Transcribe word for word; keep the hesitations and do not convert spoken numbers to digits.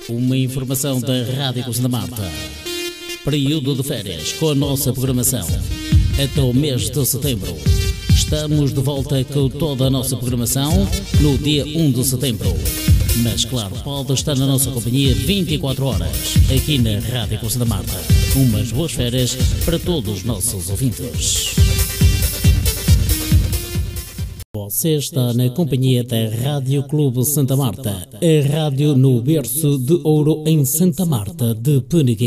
Uma informação da Rádio Santa Marta. Período de férias com a nossa programação. Até o mês de setembro. Estamos de volta com toda a nossa programação no dia um de setembro. Mas claro, pode estar na nossa companhia vinte e quatro horas, aqui na Rádio Santa Marta. Umas boas férias para todos os nossos ouvintes. Você está na companhia da Rádio Clube Santa Marta, a rádio no berço de ouro em Santa Marta de Peneguim.